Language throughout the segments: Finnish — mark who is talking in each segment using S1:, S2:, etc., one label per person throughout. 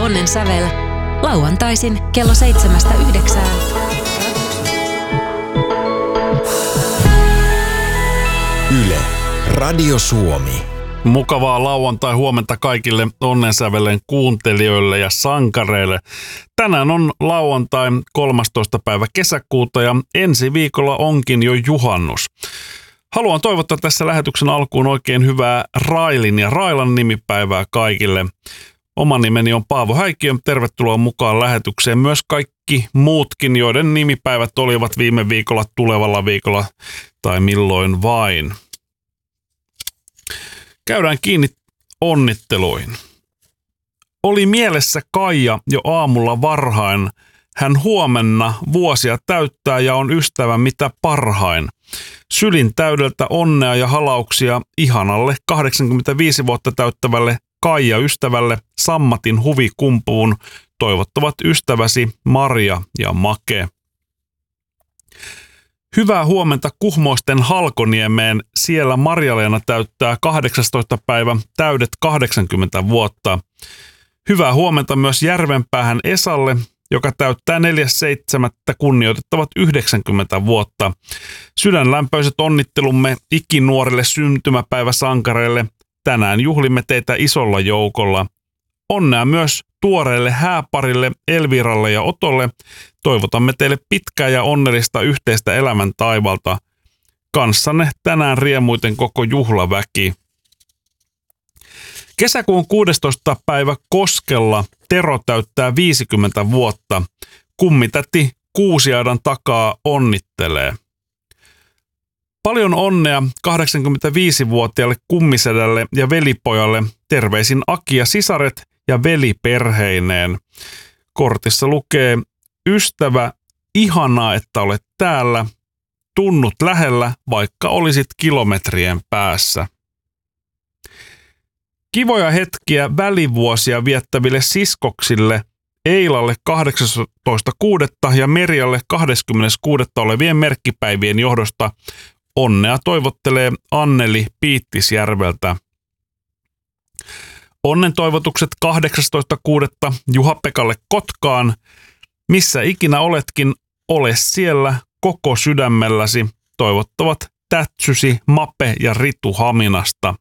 S1: Onnen sävel lauantaisin kello 7–9.
S2: Yle, Radio Suomi.
S3: Mukavaa lauantai-huomenta kaikille Onnensävelen kuuntelijoille ja sankareille. Tänään on lauantai 13. päivä kesäkuuta ja ensi viikolla onkin jo juhannus. Haluan toivottaa tässä lähetyksen alkuun oikein hyvää Railin ja Railan nimipäivää kaikille. Oma nimeni on Paavo Häikkiö. Tervetuloa mukaan lähetykseen myös kaikki muutkin, joiden nimipäivät olivat viime viikolla, tulevalla viikolla tai milloin vain. Käydään kiinni onnitteluihin. Oli mielessä Kaija jo aamulla varhain. Hän huomenna vuosia täyttää ja on ystävä mitä parhain. Sylin täydeltä onnea ja halauksia ihanalle 85 vuotta täyttävälle Kaija-ystävälle Sammatin huvikumpuun toivottavat ystäväsi Maria ja Make. Hyvää huomenta Kuhmoisten Halkoniemeen. Siellä Marja-Leena täyttää 18. päivä täydet 80 vuotta. Hyvää huomenta myös Järvenpäähän Esalle, joka täyttää 4.7. kunnioitettavat 90 vuotta. Sydänlämpöiset onnittelumme ikinuorille syntymäpäiväsankareille. Tänään juhlimme teitä isolla joukolla. Onnea myös tuoreelle hääparille Elviralle ja Otolle. Toivotamme teille pitkää ja onnellista yhteistä elämän taivalta. Kanssanne tänään riemuiten koko juhlaväki. Kesäkuun 16. päivä Koskella Tero täyttää 50 vuotta. Kummitäti Kuusiaidan takaa onnittelee. Paljon onnea 85-vuotiaalle kummisedälle ja velipojalle. Terveisin Aki ja sisaret ja veli perheineen. Kortissa lukee: ystävä, ihanaa, että olet täällä. Tunnut lähellä, vaikka olisit kilometrien päässä. Kivoja hetkiä välivuosia viettäville siskoksille Eilalle 18.6. ja Merjalle 26. olevien merkkipäivien johdosta onnea toivottelee Anneli Piittisjärveltä. Onnen toivotukset 18.6. Juha-Pekalle Kotkaan. Missä ikinä oletkin, ole siellä koko sydämelläsi. Toivottavat Tätsysi, Mape ja Ritu Haminasta.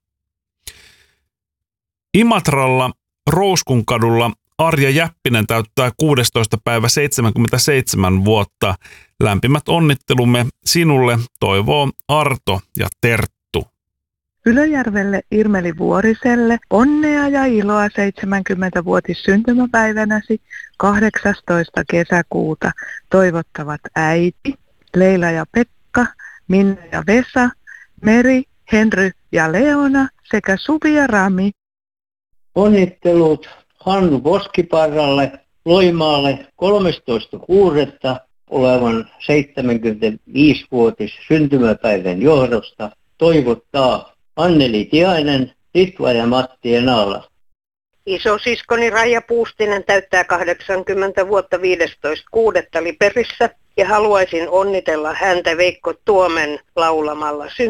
S3: Imatralla Rouskun-kadulla Arja Jäppinen täyttää 16. päivä 77 vuotta. Lämpimät onnittelumme sinulle toivoo Arto ja Terttu.
S4: Ylöjärvelle Irmeli Vuoriselle onnea ja iloa 70-vuotis syntymäpäivänäsi 18. kesäkuuta toivottavat äiti, Leila ja Pekka, Minna ja Vesa, Meri, Henry ja Leona sekä Suvi ja Rami.
S5: Onnittelut Hannu Poskiparralle Loimaalle 13.6. olevan 75-vuotis syntymäpäivän johdosta toivottaa Anneli Tiainen, Ritva ja Matti Enala.
S6: Isosiskoni Raija Puustinen täyttää 80 vuotta 15.6. Liperissä ja haluaisin onnitella häntä Veikko Tuomen laulamalla